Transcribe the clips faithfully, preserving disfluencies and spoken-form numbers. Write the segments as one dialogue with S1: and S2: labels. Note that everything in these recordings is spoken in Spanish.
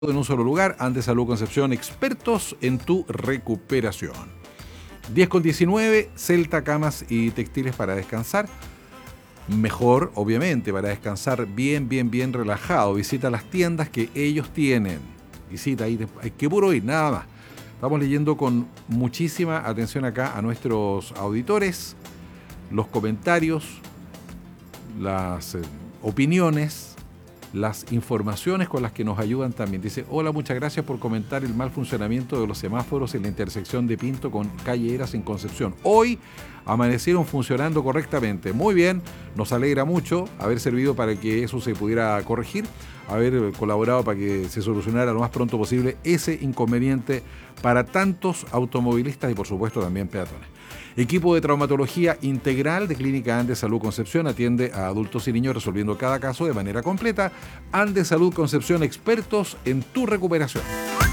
S1: en un solo lugar. Andes Salud Concepción, expertos en tu recuperación. diez con diecinueve, Celta, camas y textiles para descansar. Mejor, obviamente, para descansar bien, bien, bien relajado. Visita las tiendas que ellos tienen. Visita ahí, hay que puro ir, nada más. Estamos leyendo con muchísima atención acá a nuestros auditores, los comentarios, las eh, opiniones, las informaciones con las que nos ayudan también. Dice: hola, muchas gracias por comentar el mal funcionamiento de los semáforos en la intersección de Pinto con calle Eras en Concepción. Hoy amanecieron funcionando correctamente. Muy bien, nos alegra mucho haber servido para que eso se pudiera corregir, haber colaborado para que se solucionara lo más pronto posible ese inconveniente para tantos automovilistas y por supuesto también peatones. Equipo de traumatología integral de Clínica Andes Salud Concepción atiende a adultos y niños resolviendo cada caso de manera completa. Andes Salud Concepción, expertos en tu recuperación.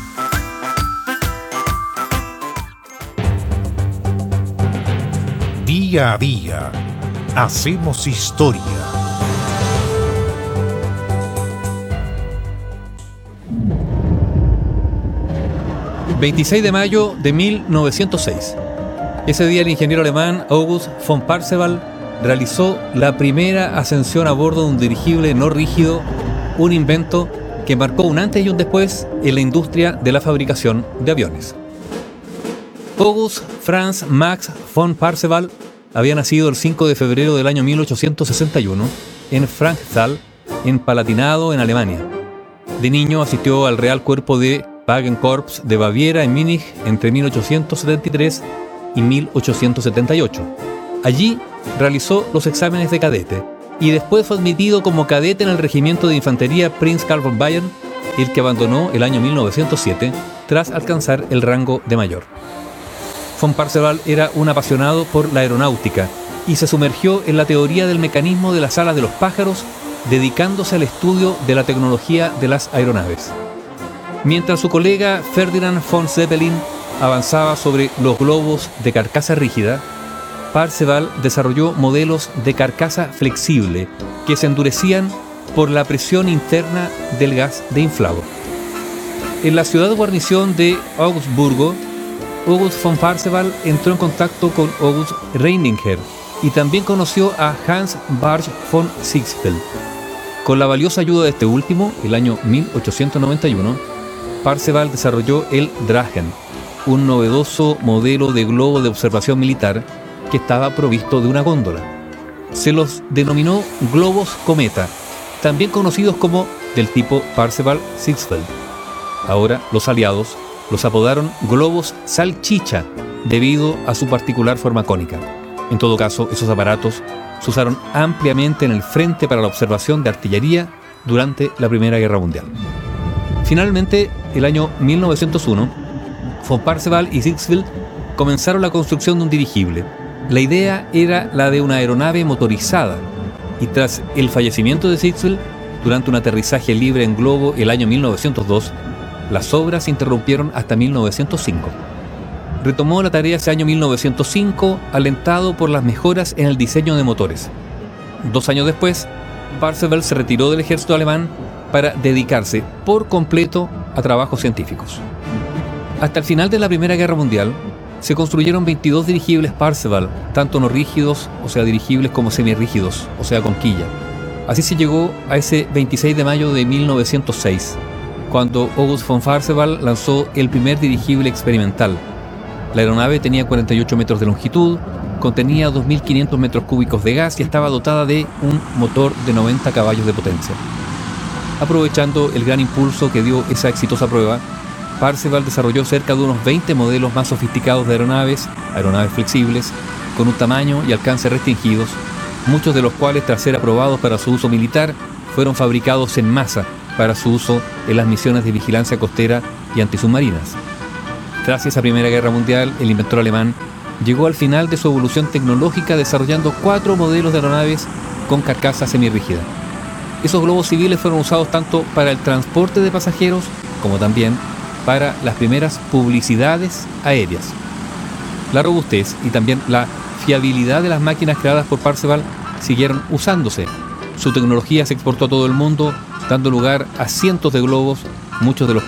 S2: Día a día, hacemos historia.
S3: veintiséis de mayo de mil novecientos seis. Ese día el ingeniero alemán August von Parseval realizó la primera ascensión a bordo de un dirigible no rígido, un invento que marcó un antes y un después en la industria de la fabricación de aviones. August Franz Max von Parseval había nacido el cinco de febrero del año mil ochocientos sesenta y uno en Frankenthal, en Palatinado, en Alemania. De niño asistió al Real Cuerpo de Wagenkorps de Baviera en Múnich entre mil ochocientos setenta y tres y mil ochocientos setenta y ocho. Allí realizó los exámenes de cadete y después fue admitido como cadete en el regimiento de infantería Prinz Karl von Bayern, el que abandonó el año mil novecientos siete tras alcanzar el rango de mayor. Von Parseval era un apasionado por la aeronáutica y se sumergió en la teoría del mecanismo de las alas de los pájaros, dedicándose al estudio de la tecnología de las aeronaves. Mientras su colega Ferdinand von Zeppelin avanzaba sobre los globos de carcasa rígida, Parseval desarrolló modelos de carcasa flexible que se endurecían por la presión interna del gas de inflado. En la ciudad guarnición de Augsburgo, August von Parseval entró en contacto con August Reininger y también conoció a Hans Barsch von Ziegfeld. Con la valiosa ayuda de este último, el año mil ochocientos noventa y uno, Parseval desarrolló el Drachen, un novedoso modelo de globo de observación militar que estaba provisto de una góndola. Se los denominó globos cometa, también conocidos como del tipo Parseval-Ziegfeld. Ahora los aliados los apodaron globos salchicha debido a su particular forma cónica. En todo caso, esos aparatos se usaron ampliamente en el frente para la observación de artillería durante la Primera Guerra Mundial. Finalmente, el año mil novecientos uno, von Parseval y Ziegfeld comenzaron la construcción de un dirigible. La idea era la de una aeronave motorizada y tras el fallecimiento de Ziegfeld, durante un aterrizaje libre en globo el año mil novecientos dos, las obras se interrumpieron hasta mil novecientos cinco. Retomó la tarea ese año mil novecientos cinco, alentado por las mejoras en el diseño de motores. Dos años después, Parseval se retiró del ejército alemán para dedicarse por completo a trabajos científicos. Hasta el final de la Primera Guerra Mundial, se construyeron veintidós dirigibles Parseval, tanto no rígidos, o sea dirigibles, como semirrígidos, o sea con quilla. Así se llegó a ese veintiséis de mayo de mil novecientos seis, cuando August von Parseval lanzó el primer dirigible experimental. La aeronave tenía cuarenta y ocho metros de longitud, contenía dos mil quinientos metros cúbicos de gas y estaba dotada de un motor de noventa caballos de potencia. Aprovechando el gran impulso que dio esa exitosa prueba, Parseval desarrolló cerca de unos veinte modelos más sofisticados de aeronaves, aeronaves flexibles, con un tamaño y alcance restringidos, muchos de los cuales, tras ser aprobados para su uso militar, fueron fabricados en masa para su uso en las misiones de vigilancia costera y antisubmarinas. Tras esa Primera Guerra Mundial, el inventor alemán llegó al final de su evolución tecnológica desarrollando cuatro modelos de aeronaves con carcasa semirrígida. Esos globos civiles fueron usados tanto para el transporte de pasajeros como también para las primeras publicidades aéreas. La robustez y también la fiabilidad de las máquinas creadas por Parseval siguieron usándose. Su tecnología se exportó a todo el mundo, dando lugar a cientos de globos muchos de los